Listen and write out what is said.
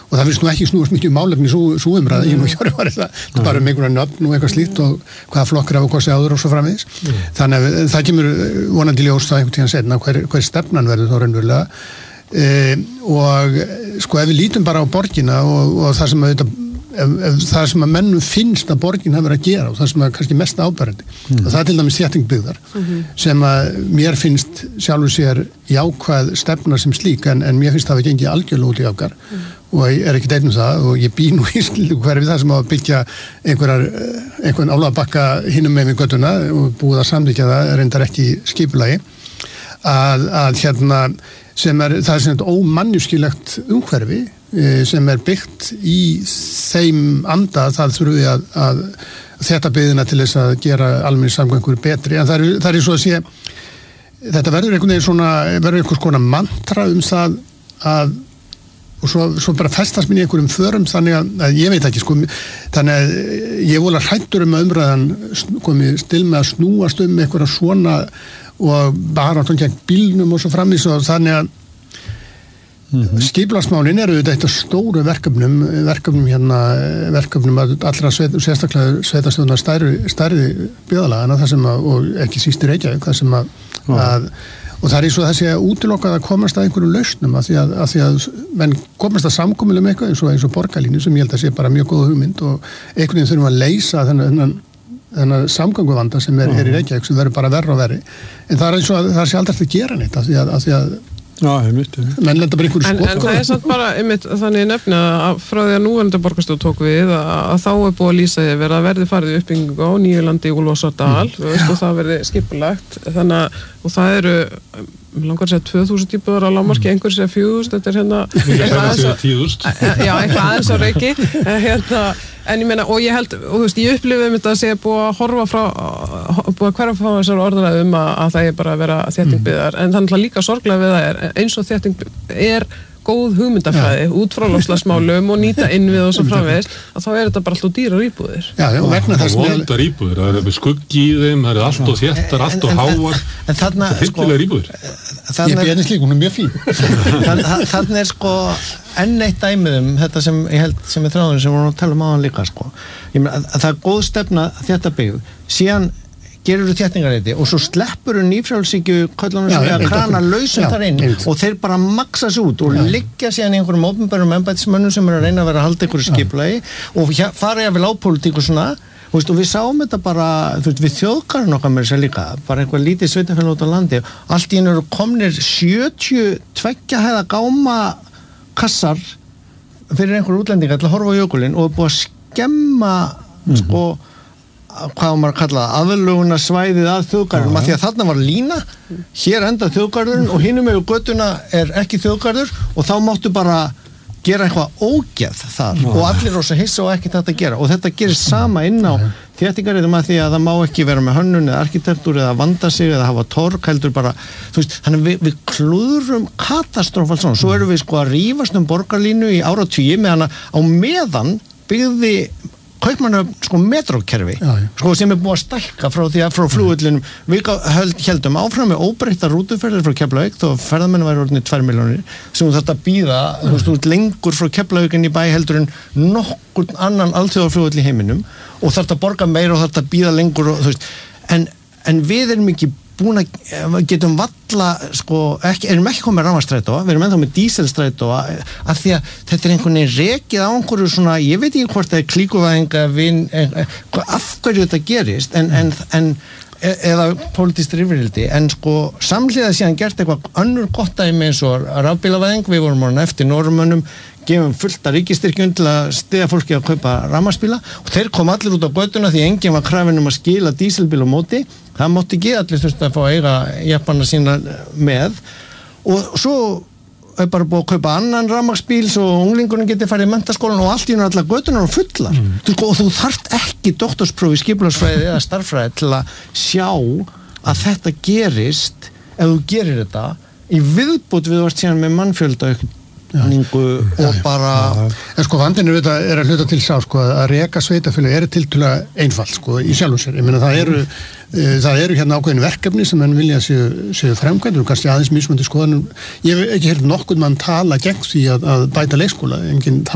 og það finnst nú ekki snúast mikið málefni svo umræða, ég nú hjá var það bara einhverja nöfn og eitthvað slíkt og hvaða flokkar hafa kosið áður og svo framvegis. Þannig að það kemur vonandi ljós það einhvern tíðan seinna hver stefnan verður þá raunverulega. Og sko ef við lítum bara á borgina og það sem það sem að mennum finnst að borgin hafa verið að gera og það sem er kannski mest áberandi og það er til dæmis þéttingbyggðar sem að mér finnst sjálfur sér jákvæð stefna sem slík en mér finnst það að gengið algjörlega út í öfgar og ég er ekki deilum það og ég bý nú í hverfi það sem á að byggja einhvern álfabakka hinum með við göttuna og búið að samþykkja það reyndar ekki skipulagi að hérna það er sem ómanneskjulegt umhverfi sem er byggt í þeim anda það þurfi að þetta byggðina til þess að gera almenningssamgöngur betri en það er svo að sé þetta verður einhvern veginn svona verður einhvers konar mantra það að og svo bara festast mér í einhverjum förum þannig að ég veit ekki sko þannig að ég voru hræddur að umræðan komið til með að snúast einhverja svona og bara gegn bílnum og svo framvís og þannig að skipulagsmálin eru þetta eitt af stóru verkefnum allra sérstaklega sveitarstjórnar stærri byggðarlaganna það sem og ekki síst í Reykjavík það sem að og það er svo þessi að útilokað að komast að einhverju lausnum af því að menn komast að samkomulum eitthvað eins og borgarlínu sem ég held að sé bara mjög góð hugmynd og einhvern veginn þurfum að leysa þennan samgönguvanda sem er í Reykjavík sem verður bara verra og verri en það er eins og að það sé aldrei eftir að gera neitt af því að menn lenda bara einhverju skot en það er samt bara þannig nefna að frá því að núverandi borgarstjórn tók við að þá er búið að lýsa yfir að verði farið í uppbyggingu á Nýjulandi í Úlfarsárdal og það verði skipulagt þannig og það eru langar að segja 2000 íbúðar á lágmarki einhver segja 4000 þetta er eitthvað aðeins á Reyki en ég meina og ég held og þú veist ég upplifði þetta að segja búið að horfa búið að hverfa frá þessar orðræðu að það er bara að vera þéttingbyggðar en þannig líka sorglega við það er eins og þétting er góð hugmyndafræði út frá loftslagsmálum og nýta innvið og svo framvegis að þá er þetta bara alltaf dýrar íbúðir og vegna þess vondar íbúðir, það er skuggi í þeim það er allt og þéttar, allt og háar en þarna hildilegar íbúðir ég byrði slík, hún er mjög fín þarna er sko enn eitt dæmið þetta sem ég held sem er þráðurinn sem vorum að tala áðan líka sko ég meina að það er góð stefna þetta byggð síðan gerur þú þéttingareiti og svo sleppur þú nýfrjálsíkju köllunum sem er að krana lausum þar inn og þeir bara maksa sig út og liggja síðan í einhverjum opinberum embættismönnum sem eru að reyna að vera að halda einhverju skipulagi og fara ég að vilja á pólitík og svona og við sáum þetta bara við þjóðgarðin okkar með þess að líka bara einhver lítið sveitafélag út á landi allt í einu eru komnir 72 hæða gáma kassar fyrir einhverju útlendinga til að horfa á jökulinn og búið að skemma sko hvað maður að kalla aðlöguna svæðið að þjóðgarðum af því að þarna var lína hér enda þjóðgarðurinn og hinum með göttuna er ekki þjóðgarður og þá máttu bara gera eitthvað ógeð þar og allir rosa hissa og ekki þetta að gera og þetta gerir sama inn á þéttingarriðum að því að það má ekki vera með hönnun eða arkitektúr eða vanda sig eða hafa torg heldur bara þú veist þannig við klúðrum katastrófalt svona svo erum við sko að rífast borgarlínu í áratugi meðan á meðan byggði Kaupmannahöfn sko metrókerfi sko sem er búið að stækka frá því að frá flugvellinum við heldum áfram með óbreyttar rútuferðir frá Keflavík þó ferðamenn væri orðinni 2 milljónir sem þú þarft að bíða þú veist lengur frá Keflavík inn í bæ heldur en nokkurn annan alþjóðaflugvöll í heiminum og þarft að borga meira og þarft að bíða lengur og þú veist en við erum ekki búin að getum valla sko erum ekki komið rafmagnsstrætó við erum ennþá með díselstrætó af því að þetta er einhvern veginn rekið á einhverju svona ég veit ekki hvort það er klíkuvæðinga af hverju þetta gerist en eða pólitískt yfirhaldi en sko samhliða síðan gert eitthvað önnur gott dæmi eins og rafbílavæðing við vorum orðin eftir Norðmönnum gefum fullt af ríkisstyrkjum til að styðja fólki að kaupa rafmagnsbíla og þeir kom allir út á götuna því enginn var krafinn að skila díselbíl á móti það mátti ekki allir þurfti að fá að eiga jeppanna sína með og svo er bara búið að kaupa annan rafmagnsbíl svo unglingurinn geti farið í menntaskólan og allt í allar götunar og fullar og þú þarft ekki doktorsprófi í skipulagsfræði eða starffræði til að sjá að þetta gerist ef þú gerir þetta í viðbót við vart síðan með mannfjölda og bara en sko vandinn er að hluta til sá sko að reka sveitafélag tiltölulega einfalt sko í sjálfum sér ég meina það eru hérna ákveðin verkefni sem menn vilja séu fremkvæmd og kannski aðeins mismunandi skoðanum ég hef ekki heyrt nokkurn mann tala gegn því að bæta leikskóla enginn